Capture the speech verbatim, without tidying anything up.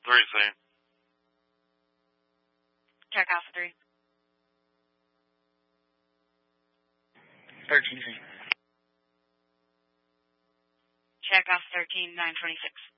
Three C. Check Alpha three. Thirteen C. Check Alpha thirteen, nine twenty-six.